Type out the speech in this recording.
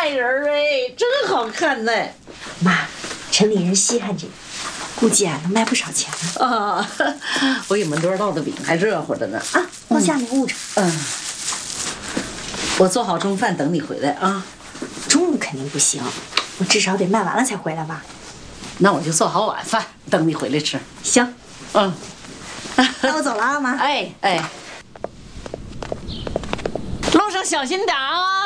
大人儿哎，真好看呢。 妈，城里人稀罕这个，估计啊能卖不少钱呢。 啊，我给门墩烙的饼还热乎着呢。 啊，往下面捂着。 我做好中饭等你回来啊。 中午肯定不行，我至少得卖完了才回来吧。 那我就做好晚饭等你回来吃。 行。那我走了啊，妈。 哎，路上小心点啊。